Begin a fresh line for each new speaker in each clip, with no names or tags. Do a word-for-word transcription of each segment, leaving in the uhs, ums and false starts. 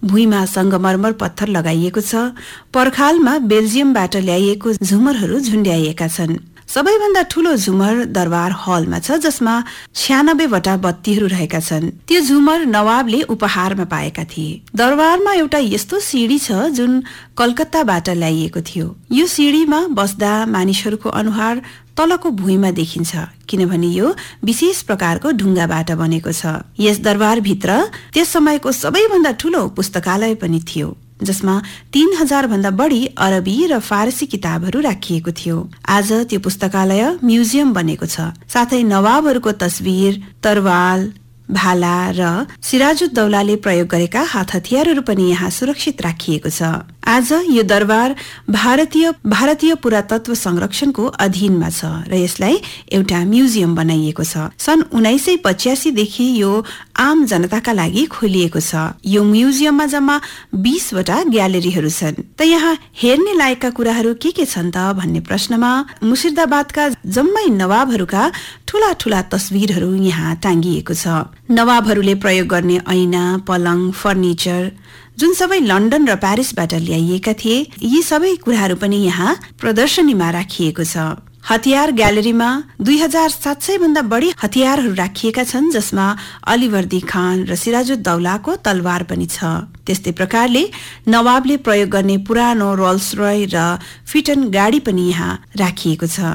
भुइँमा संगमरमर पत्थर लगाइएको छ। पर्खालमा बेल्जियमबाट ल्याइएको झुमरहरू झुन्ड्याइएका छन्। सबैभन्दा ठूलो झुमर दरबार हलमा छ, जसमा छ्यानब्बे वटा बत्तीहरू रहेका छन्। त्यो झुमर नवाबले उपहारमा पाएका थिए। दरबारमा एउटा यस्तो सिँढी छ जुन कलकत्ताबाट ल्याइएको थियो। यो सिँढीमा बस्दा मानिसहरूको अनुहार तलको भुइँमा देखिन्छ, किनभने यो विशेष प्रकारको ढुङ्गाबाट बनेको छ। यस दरबारभित्र त्यस समयको सबैभन्दा ठूलो पुस्तकालय पनि थियो, जसमा तीन हजार भन्दा बढी अरबी र फारसी किताबहरू राखिएको थियो। आज त्यो पुस्तकालय म्युजियम बनेको छ। साथै नवाबहरूको तस्बिर, तरवाल, भाला र सिराजुद्दौलाले प्रयोग गरेका हात हतियारहरू पनि यहाँ सुरक्षित राखिएको छ। आज यो दरबार भारतीय भारतीय पुरातत्व संरक्षणको अधीनमा छ र यसलाई एउटा म्युजियम बनाइएको छ। सन् उन्नाइस सय पच्यासी देखि यो आम जनताका लागि खोलिएको छ। यो म्युजियममा जम्मा बीस वटा ग्यालरीहरू छन्। त यहाँ हेर्ने लायकका कुराहरू के के छन् त भन्ने प्रश्नमा मुर्शिदाबादका जम्मै नवाबहरूका ठूला ठूला तस्बिरहरू यहाँ टाँगिएको छ। नवाबहरूले प्रयोग गर्ने ऐना, पलङ, फर्निचर जुन सबै लन्डन र प्यारिसबाट ल्याइएका थिए, यी सबै कुराहरू पनि यहाँ प्रदर्शनीमा राखिएको छ। हतियार ग्यालरीमा दुई हजार सात सय भन्दा बढी हतियारहरू राखिएका छन्, जसमा अलीवर्दी खान र सिराजुद्दौलाको तलवार पनि छ। त्यस्तै प्रकारले नवाबले प्रयोग गर्ने पुरानो रोल्स रोय र फिटन गाडी पनि यहाँ राखिएको छ।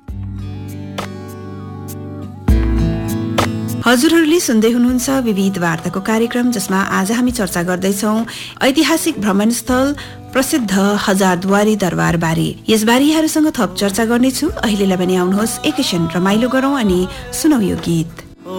हजुरहरूले सुन्दै हुनुहुन्छ विविध वार्ताको कार्यक्रम, जसमा आज हामी चर्चा गर्दैछौ ऐतिहासिक भ्रमणस्थल प्रसिद्ध हजारद्वारी दरबार बारे। यसबारे यहाँहरूसँग थप चर्चा गर्नेछु। अहिलेलाई पनि आउनुहोस् एकैछिन रमाइलो गरौं अनि सुनौ यो गीत।